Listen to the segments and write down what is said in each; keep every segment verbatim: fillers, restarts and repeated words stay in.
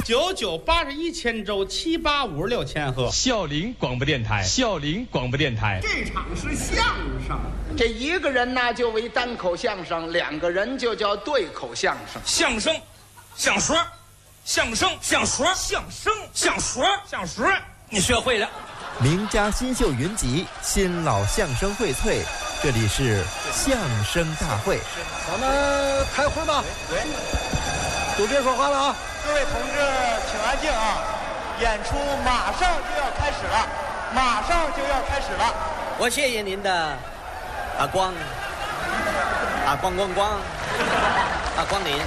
九九八十一千周，七八五十六千赫。 孝陵广播电台，孝陵广播电台。 这场是相声， 这一个人呢就为单口相声，两个人就叫对口相声。 相声，相说，相声，相说，相声，相说，相说，你学会了。 名家新秀云集，新老相声荟萃，这里是相声大会。 咱们开会吧。 对， 都别说话了啊！ 各位同志，请安静啊！演出马上就要开始了，马上就要开始了。 我谢谢您的啊光啊光光光啊光临。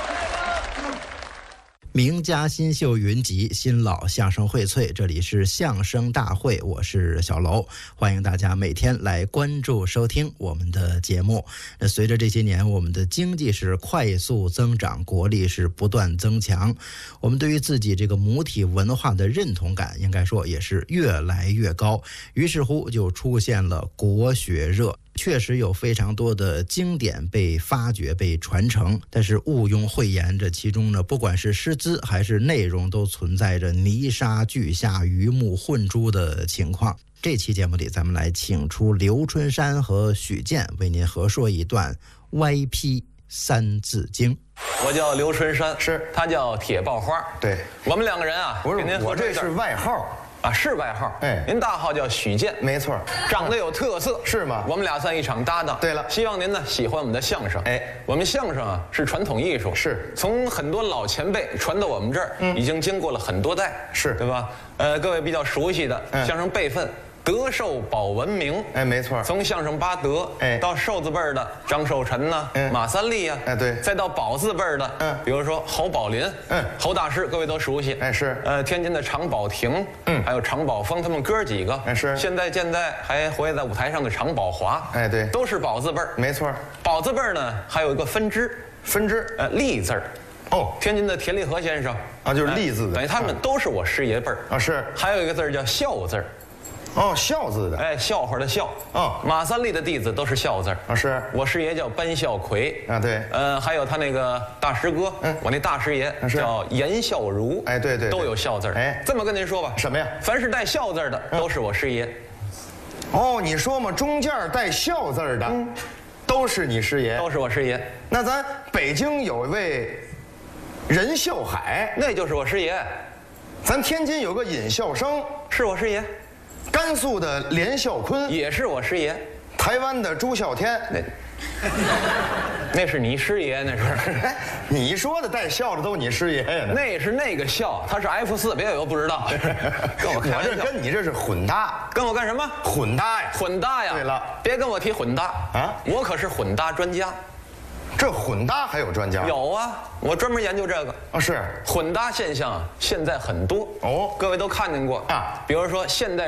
名家新秀云集，新老相声荟萃，这里是相声大会，我是小楼，欢迎大家每天来关注收听我们的节目。那随着这些年我们的经济是快速增长，国力是不断增强，我们对于自己这个母体文化的认同感应该说也是越来越高，于是乎就出现了国学热。确实有非常多的经典被发掘被传承，但是毋庸讳言，这其中呢，不管是诗词还是内容，都存在着泥沙俱下、鱼目混珠的情况。这期节目里，咱们来请出刘春山和许健为您合说一段歪批三字经。 我叫刘春山， 是他叫铁爆花。 对， 我们两个人啊， 不是给您我这是外号啊，是外号。 哎， 您大号叫许健， 没错， 长得有特色， 是吗？ 我们俩算一场搭档。 对了， 希望您呢喜欢我们的相声。 哎， 我们相声啊是传统艺术， 是从很多老前辈传到我们这儿，嗯，已经经过了很多代， 是对吧？呃，各位比较熟悉的相声辈分。德寿保文明， 哎，没错。 从相声八德， 哎， 到寿字辈儿的张寿臣呐，嗯，马三立呀， 哎，对， 再到宝字辈儿的，嗯，比如说侯宝林，嗯，侯大师，各位都熟悉， 哎，是。 呃，天津的常宝霆，嗯，还有常宝峰，他们哥几个， 哎，是。 现在现在还活跃在舞台上的常宝华， 哎，对， 都是宝字辈儿， 没错。 宝字辈儿呢，还有一个分支， 分支， 呃，立字儿。哦，天津的田立和先生啊，就是立字的， 等于他们都是我师爷辈儿啊，是。 还有一个字叫孝字儿。 哦，孝字的， 哎，笑话的笑。 哦， 马三立的弟子都是孝字啊，是我师爷叫班孝奎啊，对， 呃，还有他那个大师哥，嗯，我那大师爷叫严孝儒， 哎，对对， 都有孝字哎， 这么跟您说吧， 什么呀？ 凡是带孝字的都是我师爷。 哦，你说嘛，中间带孝字的，都是你师爷， 都是我师爷。 那咱北京有一位任孝海， 那就是我师爷。 咱天津有个尹孝生， 是我师爷。 甘肃的连孝坤也是我师爷， 台湾的朱孝天， 那那是你师爷，那是。 哎，你说的带孝的都你师爷呀？ 那是那个孝，他是 F 四，别以为不知道。跟我开玩笑， 我这跟你这是混搭， 跟我干什么？ 混搭呀， 混搭呀。 对了， 别跟我提混搭啊， 我可是混搭专家。 这混搭还有专家？ 有啊，我专门研究这个。 啊，是混搭现象啊，现在很多哦，各位都看见过啊。比如说现代